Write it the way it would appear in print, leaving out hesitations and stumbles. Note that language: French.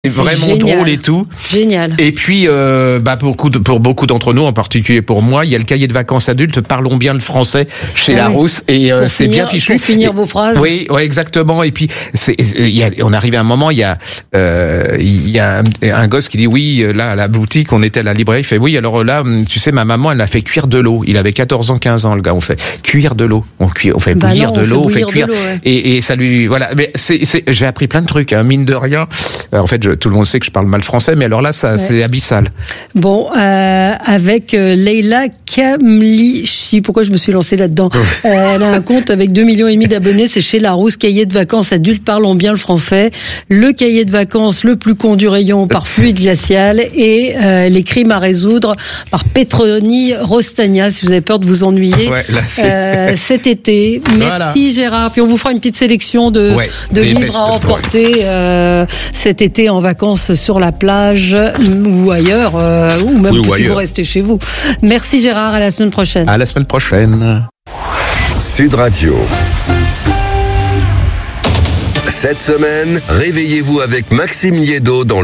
C'est vraiment génial. drôle et tout. Génial. Et puis, pour beaucoup d'entre nous, en particulier pour moi, il y a le cahier de vacances adultes. Parlons bien le français chez Larousse. Et c'est bien fichu. Pour finir vos phrases. Oui, ouais, exactement. Et puis, on arrive à un moment, il y a un gosse qui dit oui, là, à la boutique, on était à la librairie. Il fait oui, alors là, tu sais, ma maman, elle m'a fait cuire de l'eau. Il avait 14 ans, 15 ans, le gars. On fait cuire de l'eau. On fait bouillir de l'eau, on fait cuire. Et ça lui, voilà. Mais j'ai appris plein de trucs, hein, mine de rien. En fait, tout le monde sait que je parle mal français, mais alors là, c'est abyssal. Bon, avec Leila Kamlichi, pourquoi je me suis lancée là-dedans? Elle a un compte avec 2,5 millions d'abonnés, c'est chez Larousse, cahier de vacances adultes, parlons bien le français. Le cahier de vacances le plus con du rayon par Fluide Glacial et les crimes à résoudre par Petroni Rostagna, si vous avez peur de vous ennuyer. Ouais, là, cet été. Merci Gérard. Puis on vous fera une petite sélection de livres à emporter cet été en vacances sur la plage ou ailleurs, ou même si vous restez chez vous. Merci Gérard, à la semaine prochaine. À la semaine prochaine. Sud Radio. Cette semaine, réveillez-vous avec Maxime Liédo dans